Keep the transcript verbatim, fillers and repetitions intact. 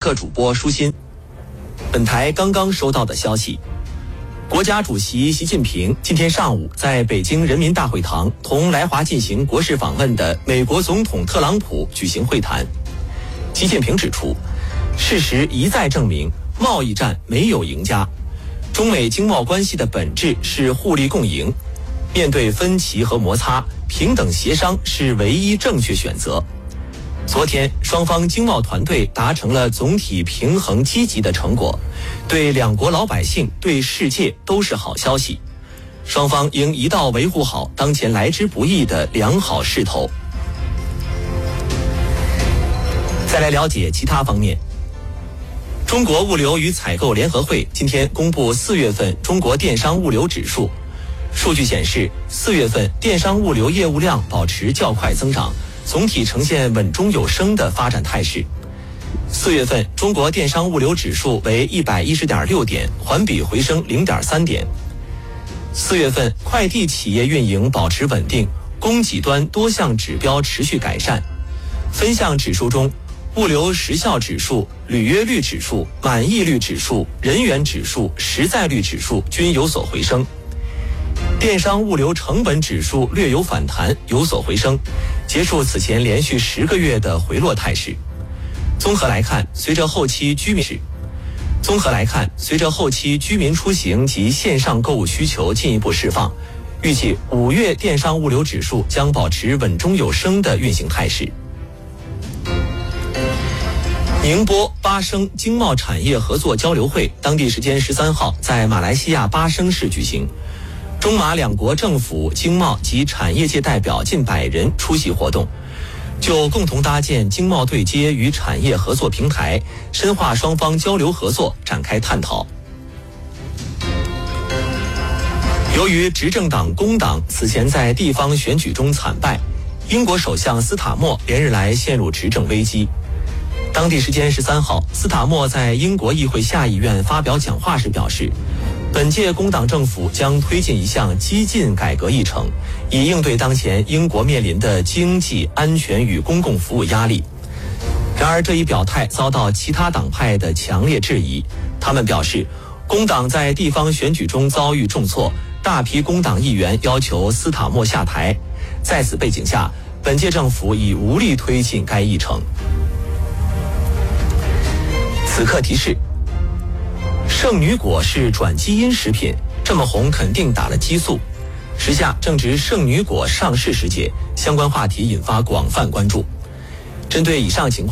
刻主播舒心。本台刚刚收到的消息，国家主席习近平今天上午在北京人民大会堂同来华进行国事访问的美国总统特朗普举行会谈。习近平指出，事实一再证明，贸易战没有赢家，中美经贸关系的本质是互利共赢，面对分歧和摩擦，平等协商是唯一正确选择。昨天，双方经贸团队达成了总体平衡积极的成果，对两国老百姓、对世界都是好消息。双方应一道维护好当前来之不易的良好势头。再来了解其他方面。中国物流与采购联合会今天公布四月份中国电商物流指数，数据显示，四月份电商物流业务量保持较快增长，总体呈现稳中有升的发展态势。四月份中国电商物流指数为 一百一十点六 点，环比回升 零点三 点。四月份快递企业运营保持稳定，供给端多项指标持续改善。分项指数中，物流时效指数、履约率指数、满意率指数、人员指数、实在率指数均有所回升。电商物流成本指数略有反弹，有所回升，结束此前连续十个月的回落态势。综合来看，随着后期居民综合来看，随着后期居民出行及线上购物需求进一步释放，预计五月电商物流指数将保持稳中有升的运行态势。宁波巴生经贸产业合作交流会当地时间十三号在马来西亚巴生市举行，中马两国政府、经贸及产业界代表近百人出席活动，就共同搭建经贸对接与产业合作平台，深化双方交流合作展开探讨。由于执政党工党此前在地方选举中惨败，英国首相斯塔默连日来陷入执政危机。当地时间十三号，斯塔默在英国议会下议院发表讲话时表示，本届工党政府将推进一项激进改革议程，以应对当前英国面临的经济、安全与公共服务压力。然而，这一表态遭到其他党派的强烈质疑。他们表示，工党在地方选举中遭遇重挫，大批工党议员要求斯塔默下台。在此背景下，本届政府已无力推进该议程。此刻提示：圣女果是转基因食品，这么红肯定打了激素。时下正值圣女果上市时节，相关话题引发广泛关注。针对以上情况。